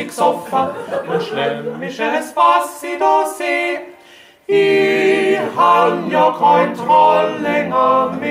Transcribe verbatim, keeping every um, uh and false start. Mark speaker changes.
Speaker 1: ich soffa und schlemmisches was ich da seh. Ich han ja kein Troll länger